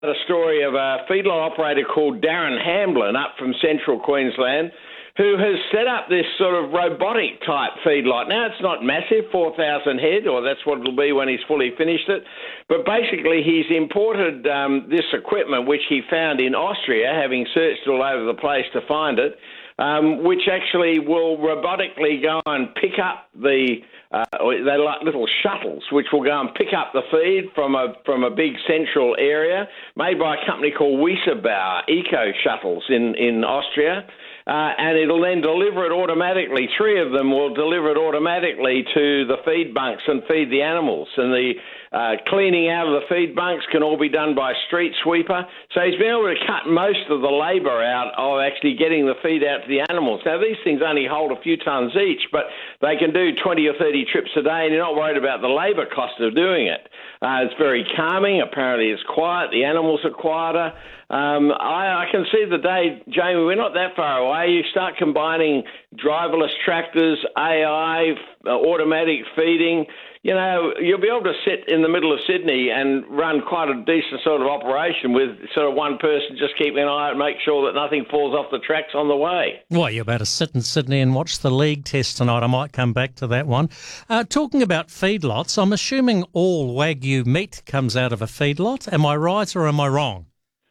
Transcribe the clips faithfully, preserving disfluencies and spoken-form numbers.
A story of a feedlot operator called Darren Hamblin up from central Queensland, who has set up this sort of robotic type feedlot. Now, it's not massive, four thousand head, or that's what it'll be when he's fully finished it. But basically, he's imported um, this equipment, which he found in Austria, having searched all over the place to find it, um, which actually will robotically go and pick up the Uh, they're like little shuttles which will go and pick up the feed from a from a big central area made by a company called Wieserbauer Eco Shuttles in, in Austria. Uh, and it'll then deliver it automatically. Three of them will deliver it automatically to the feed bunks and feed the animals. And the uh, cleaning out of the feed bunks can all be done by a street sweeper. So he's been able to cut most of the labour out of actually getting the feed out to the animals. Now, these things only hold a few tonnes each, but they can do twenty or thirty trips a day, and you're not worried about the labour cost of doing it. Uh, it's very calming. Apparently it's quiet. The animals are quieter. Um, I, I can see the day, Jamie, we're not that far away. You start combining driverless tractors, A I, uh, automatic feeding. You know, you'll be able to sit in the middle of Sydney and run quite a decent sort of operation with sort of one person just keeping an eye out and make sure that nothing falls off the tracks on the way. Well, you're about to sit in Sydney and watch the league test tonight. I might come back to that one. Uh, talking about feedlots, I'm assuming all Wagyu meat comes out of a feedlot. Am I right or am I wrong?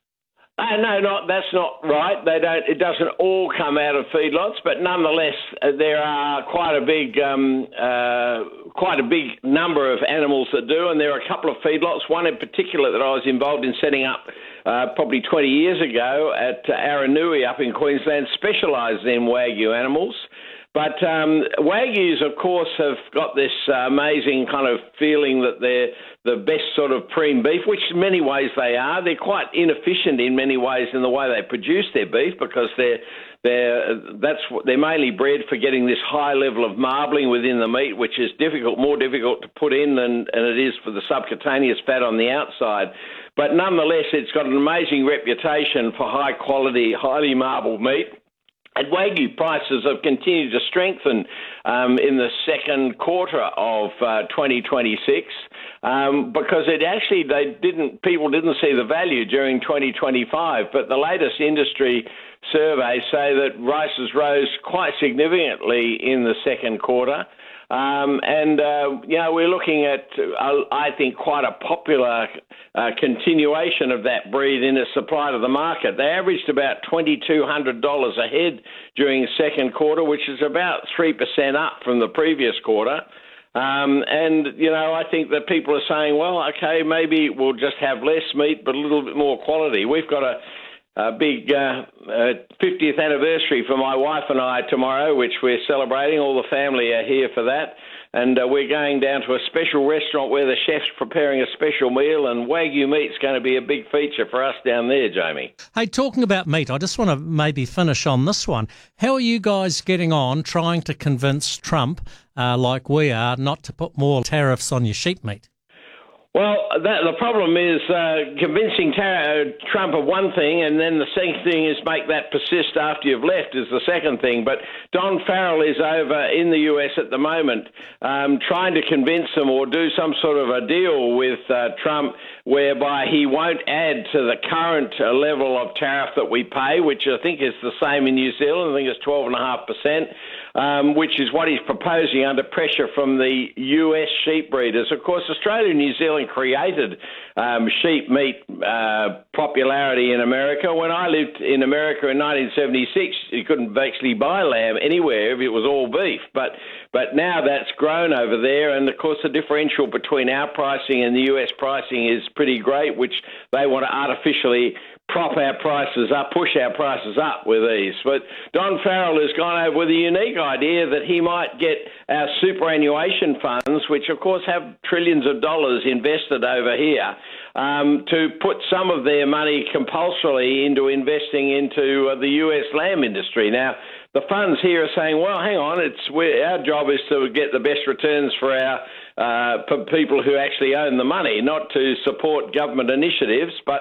Uh, no, not that's not right. They don't. It doesn't all come out of feedlots, but nonetheless, uh, there are quite a big, um, uh, quite a big number of animals that do, and there are a couple of feedlots. One in particular that I was involved in setting up uh, probably twenty years ago at Aranui up in Queensland, specialises in Wagyu animals. But um, Wagyus, of course, have got this uh, amazing kind of feeling that they're the best sort of prime beef, which in many ways they are. They're quite inefficient in many ways in the way they produce their beef because they're they're that's what they're mainly bred for getting this high level of marbling within the meat, which is difficult, more difficult to put in than, than it is for the subcutaneous fat on the outside. But nonetheless, it's got an amazing reputation for high quality, highly marbled meat. And Wagyu prices have continued to strengthen um, in the second quarter of uh, twenty twenty-six um, because it actually they didn't people didn't see the value during twenty twenty-five. But the latest industry surveys say that prices rose quite significantly in the second quarter. Um, and, uh, you know, we're looking at, uh, I think, quite a popular uh, continuation of that breed in its supply to the market. They averaged about two thousand two hundred dollars a head during the second quarter, which is about three percent up from the previous quarter. Um, and, you know, I think that people are saying, well, okay, maybe we'll just have less meat but a little bit more quality. We've got a A big uh, uh, fiftieth anniversary for my wife and I tomorrow, which we're celebrating. All the family are here for that. And uh, we're going down to a special restaurant where the chef's preparing a special meal, and Wagyu meat's going to be a big feature for us down there, Jamie. Hey, talking about meat, I just want to maybe finish on this one. How are you guys getting on trying to convince Trump, uh, like we are, not to put more tariffs on your sheep meat? Well, that, the problem is uh, convincing Tar- Trump of one thing, and then the second thing is make that persist after you've left is the second thing. But Don Farrell is over in the U S at the moment um, trying to convince them or do some sort of a deal with uh, Trump whereby he won't add to the current uh, level of tariff that we pay, which I think is the same in New Zealand. I think it's twelve point five percent. Um, which is what he's proposing under pressure from the U S sheep breeders. Of course, Australia and New Zealand created um, sheep meat uh, popularity in America. When I lived in America in nineteen seventy-six, you couldn't actually buy lamb anywhere if it was all beef. But but now that's grown over there, and of course the differential between our pricing and the U S pricing is pretty great, which they want to artificially prop our prices up, push our prices up with these. But Don Farrell has gone over with a unique idea that he might get our superannuation funds, which of course have trillions of dollars invested over here, um, to put some of their money compulsorily into investing into uh, the U S lamb industry. Now, the funds here are saying, well, hang on, it's our job is to get the best returns for our uh, for people who actually own the money, not to support government initiatives, but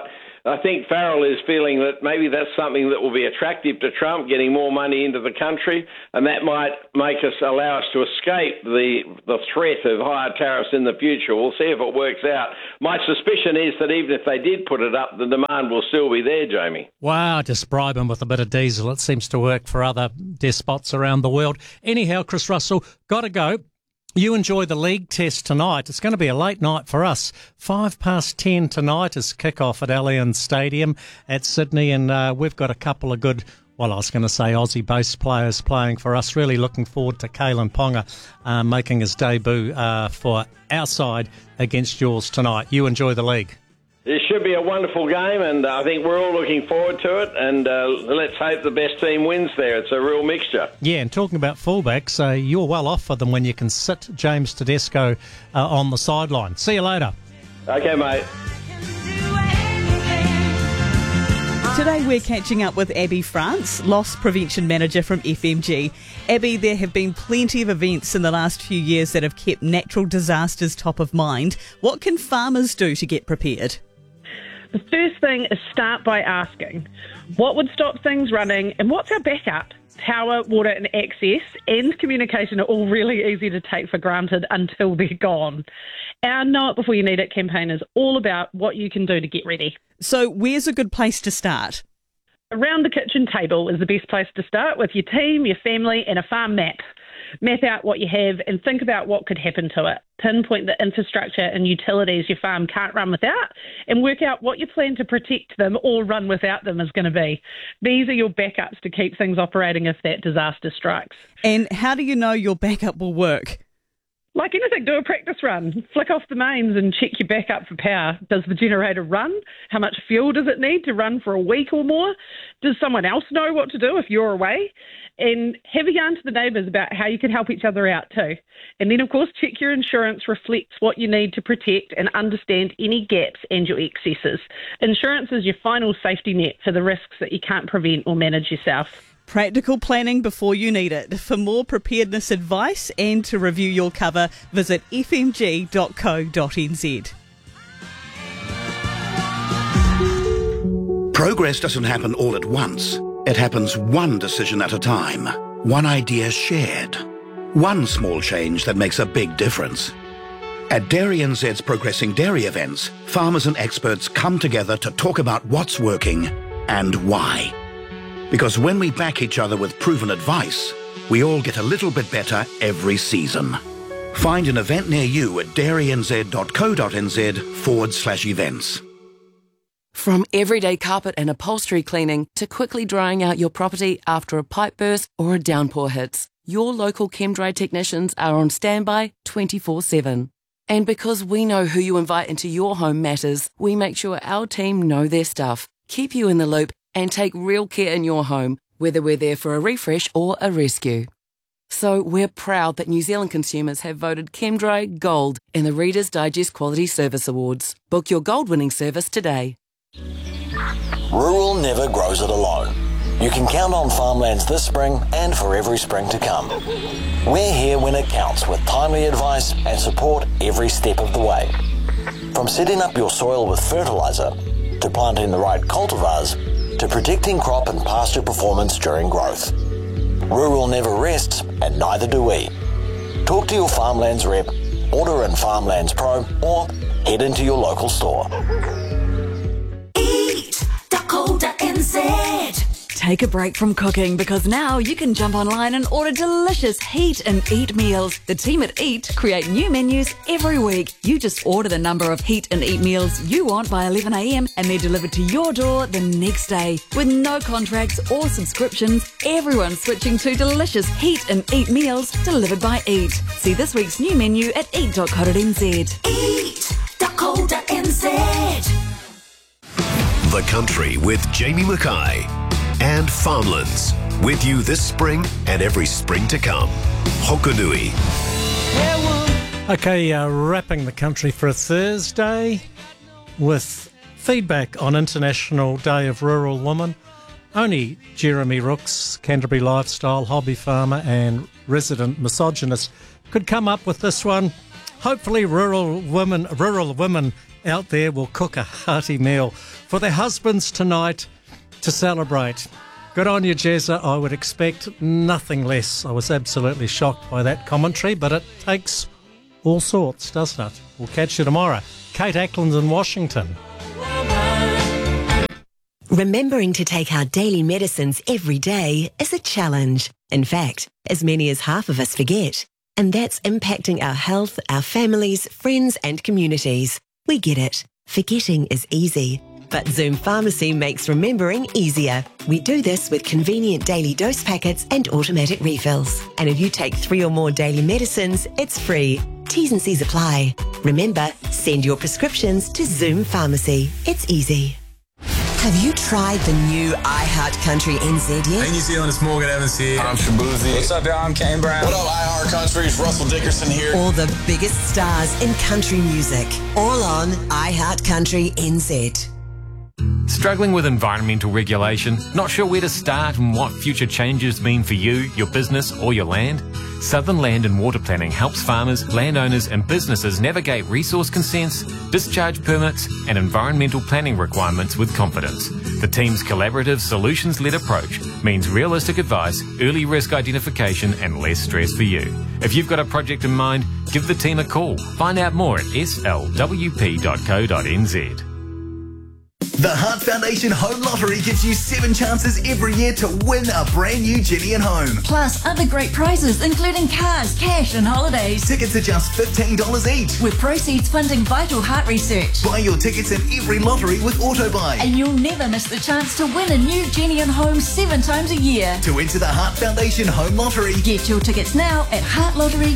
I think Farrell is feeling that maybe that's something that will be attractive to Trump, getting more money into the country, and that might make us allow us to escape the the threat of higher tariffs in the future. We'll see if it works out. My suspicion is that even if they did put it up, the demand will still be there, Jamie. Wow, just bribe them with a bit of diesel. It seems to work for other despots around the world. Anyhow, Chris Russell, got to go. You enjoy the league test tonight. It's going to be a late night for us. Five past ten tonight is kick-off at Allianz Stadium at Sydney, and uh, we've got a couple of good, well, I was going to say Aussie-based players playing for us. Really looking forward to Kalen Ponga uh, making his debut uh, for our side against yours tonight. You enjoy the league. It should be a wonderful game, and I think we're all looking forward to it, and uh, let's hope the best team wins there. It's a real mixture. Yeah, and talking about fullbacks, uh, you're well off for them when you can sit James Tedesco uh, on the sideline. See you later. Okay, mate. Today we're catching up with Abby France, Loss Prevention Manager from F M G. Abby, there have been plenty of events in the last few years that have kept natural disasters top of mind. What can farmers do to get prepared? The first thing is start by asking, what would stop things running and what's our backup? Power, water and access and communication are all really easy to take for granted until they're gone. Our Know It Before You Need It campaign is all about what you can do to get ready. So where's a good place to start? Around the kitchen table is the best place to start with your team, your family and a farm map. Map out what you have and think about what could happen to it. Pinpoint the infrastructure and utilities your farm can't run without and work out what your plan to protect them or run without them is going to be. These are your backups to keep things operating if that disaster strikes. And how do you know your backup will work? Like anything, do a practice run. Flick off the mains and check your backup for power. Does the generator run? How much fuel does it need to run for a week or more? Does someone else know what to do if you're away? And have a yarn to the neighbours about how you can help each other out too. And then, of course, check your insurance reflects what you need to protect and understand any gaps and your excesses. Insurance is your final safety net for the risks that you can't prevent or manage yourself. Practical planning before you need it. For more preparedness advice and to review your cover, visit f m g dot co dot n z. Progress doesn't happen all at once. It happens one decision at a time, one idea shared, one small change that makes a big difference. At Dairy N Z's Progressing Dairy events, farmers and experts come together to talk about what's working and why. Because when we back each other with proven advice, we all get a little bit better every season. Find an event near you at dairy n z dot co dot n z forward slash events. From everyday carpet and upholstery cleaning to quickly drying out your property after a pipe burst or a downpour hits, your local ChemDry technicians are on standby twenty-four seven. And because we know who you invite into your home matters, we make sure our team know their stuff, keep you in the loop and take real care in your home, whether we're there for a refresh or a rescue. So we're proud that New Zealand consumers have voted ChemDry Gold in the Reader's Digest Quality Service Awards. Book your gold-winning service today. Rural never grows it alone. You can count on Farmlands this spring and for every spring to come. We're here when it counts with timely advice and support every step of the way. From setting up your soil with fertiliser, to planting the right cultivars, to protecting crop and pasture performance during growth. Rural never rests, and neither do we. Talk to your Farmlands rep, order in Farmlands Pro, or head into your local store. eat dot co dot n z. Take a break from cooking because now you can jump online and order delicious Heat and Eat meals. The team at Eat create new menus every week. You just order the number of Heat and Eat meals you want by eleven a m and they're delivered to your door the next day. With no contracts or subscriptions, everyone's switching to delicious Heat and Eat meals delivered by Eat. See this week's new menu at eat dot co dot n z. eat dot co dot n z. The Country with Jamie Mackay. And Farmlands, with you this spring and every spring to come. Hokonui. Okay, uh, wrapping the country for a Thursday with feedback on International Day of Rural Women. Only Jeremy Rooks, Canterbury lifestyle, hobby farmer and resident misogynist, could come up with this one. Hopefully rural women, rural women out there will cook a hearty meal for their husbands tonight to celebrate. Good on you, Jezza. I would expect nothing less. I was absolutely shocked by that commentary, but it takes all sorts, doesn't it? We'll catch you tomorrow. Kate Ackland's in Washington. Remembering to take our daily medicines every day is a challenge. In fact, as many as half of us forget. And that's impacting our health, our families, friends and communities. We get it. Forgetting is easy. But Zoom Pharmacy makes remembering easier. We do this with convenient daily dose packets and automatic refills. And if you take three or more daily medicines, it's free. T's and C's apply. Remember, send your prescriptions to Zoom Pharmacy. It's easy. Have you tried the new iHeart Country N Z yet? Hey New Zealand, it's Morgan Evans here. I'm Shabuzi. What's up, y'all? I'm Kane Brown. What up, iHeart Country? It's Russell Dickerson here. All the biggest stars in country music. All on iHeart Country N Z. Struggling with environmental regulation? Not sure where to start and what future changes mean for you, your business or your land? Southern Land and Water Planning helps farmers, landowners and businesses navigate resource consents, discharge permits and environmental planning requirements with confidence. The team's collaborative, solutions-led approach means realistic advice, early risk identification and less stress for you. If you've got a project in mind, give the team a call. Find out more at s l w p dot co dot n z. The Heart Foundation Home Lottery gives you seven chances every year to win a brand new Jenny and Home. Plus other great prizes including cars, cash and holidays. Tickets are just fifteen dollars each. With proceeds funding vital heart research. Buy your tickets in every lottery with AutoBuy. And you'll never miss the chance to win a new Jenny and Home seven times a year. To enter the Heart Foundation Home Lottery, get your tickets now at heart lottery